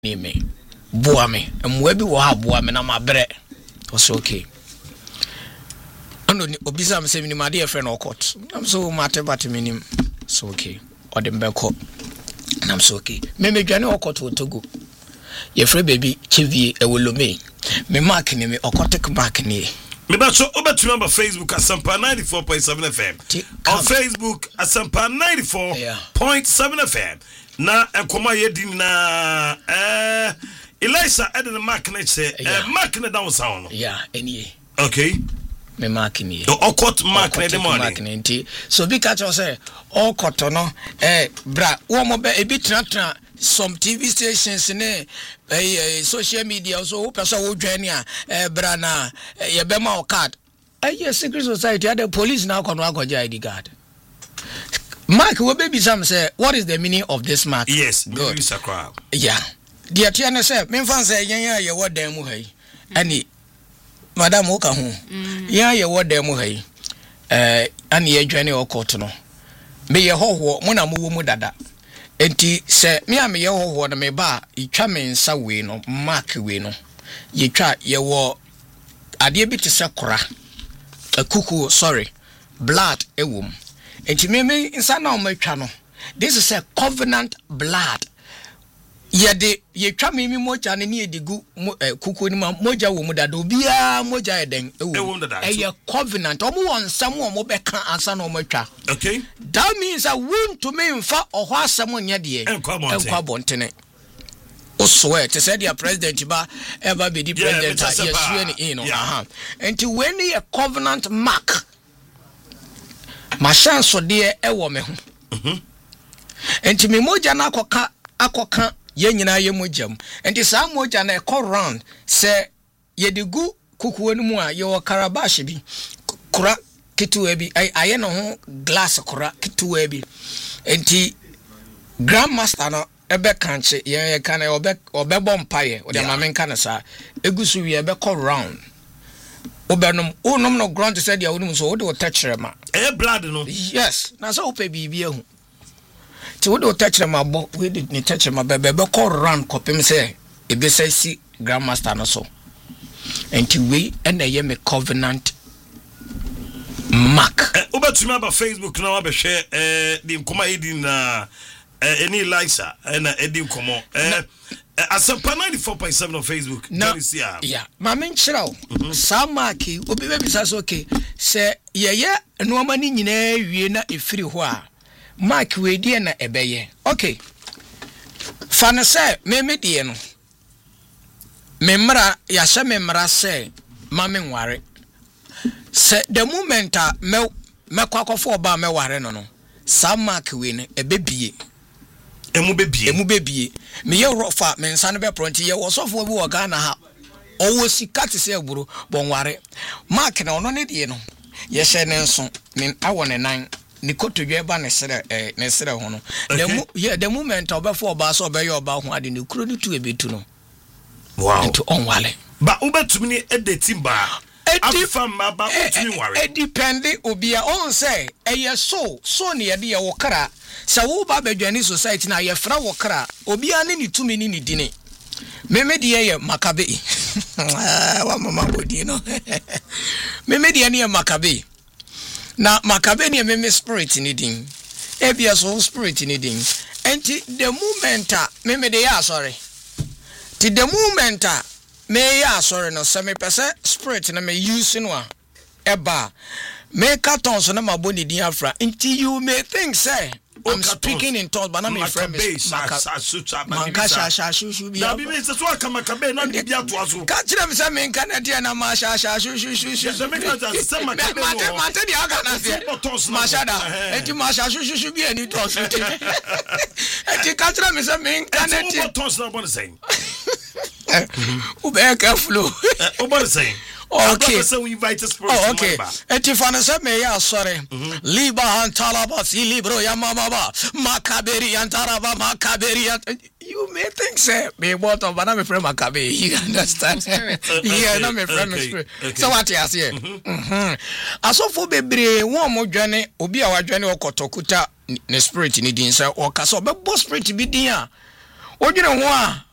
me boa me mwa bi wo ha boa me na mabre was okay ono obisa me say minima de friend okot am so mate bat minim so okay odem beko na am so okay me dwane okot otogo ye frɛ baby chevie ewolome me mark ni me okotek mark ni me ba so obetuma ba Facebook Asampa 94.7 FM on Facebook Asampa 94.7 FM na ekoma yedi na Elisa Eden mark na say mark na down sound yeah any okay me mark ni okot mark na the morning so bi catch us say okot no bra wo mo be ebi tratra some TV stations ne social media so who person wo dwane a bra na ye be ma o card secret society the police now kono akoja ID card mark we baby sam say what is the meaning of this mark yes good sakra yeah the tiana say me fan say yan ye wodan mu hai ani madam wo ka ho yan ye wodan mu hai ani ye dwane o court no me ye hoho mo na mo wo mu dada enti se me am ye hoho na me ba itwa me nsa we no mark we no ye twa ye wo ade bi te se kora akuku sorry blood ewom enti me nsa na o matwa no this is a covenant blood ye twa me moja ne ne edigu kuku ni moja wo mu dada obia moja eden ewo eye covenant omo won sam omo beka ansa na omo twa okay that means I want to me mfa oho asam nya de enkwa bontene o swear to say the president ba ever be the president yes you know and when a covenant mark ma chance de ewo me ho enti me moja na akoka ye nyina ye mojam enti sa moja na e call round say ye digu kukuwe no mu a ye wo karabash bi kura kituwe bi aye no ho glass kura kituwe bi enti grandmaster no ebe kanche ye kan obe bompaye o de mamen kan sa egusu wi ebe call round obenom onom no ground said ya wonum so wo de touch rema blood no yes na so ope bibia hu ti wo do touch them abo we did ni touch them bebe call run kopem say e be say si grandmaster no so enti we na ye me covenant mark obatuma ba Facebook na wa be share di nkoma edi na any Elisa na edi nkomo Asampa 94.7 on Facebook yeah ma men chira o sa mark obi be bisa so okay say ye no ma ni nyina wie na efiri ho a mark we die na ebeye okay fana say me die no memra ya sha memra say ma me nware say the moment me kwakofo oba me ware no sa mark we no ebebie emu bebie me ye rofa me nsa no be pronti ye wosofo bi wo Ghana ha owo sika te se agburu bonware mark na ono ne die no ye hye ne nso me awo ne nan ni kotodwe ba ne sere ho no the moment obefo oba so obeyo oba ho ade ne kuro ni tu ebetu no wow to onwale ba ubetumi ni edeti ba afamba ba utumi ware depending obia on say eye so ne ye de ye wokra sa wo ba badwani society na ye fra wokra obia ne ni tumi ni dini meme de ye makabe wa mama bodi no meme de ne makabe na makabe ne meme spirit ni din ebia so spirit ni din enti the moment meme de ya sorry ti the moment me ya sorry no se me pese spirit na me use no a eba me carton so na maboni din afra enti you may think say I'm speaking in tongues, but I'm a friend. Mankasha shushu biya. Bi me se so aka makabe na bibia to aso. Ka kire me se me nka na dia na masha shushu. Se me ka se makabe no. Mate dia aka na se. Mashada. Enti masha shushu bi ani to so. Enti ka kire me se me nka na dia. What tons na bon say. Ube careful. Obo say. Okay. So we invite us okay. Etifana se me ya sorry. Liba hantalaba si libro ya mama ba. Makaberi antaraba makaberi. You may think say me what of na me friend makabe. You understand? Yeah, na me friend spirit. So what you say? Asofo bebre won mo dwane obi a wadwane okotokuta ne spirit ni din say o ka so be bo spirit bi din a. Odwene ho a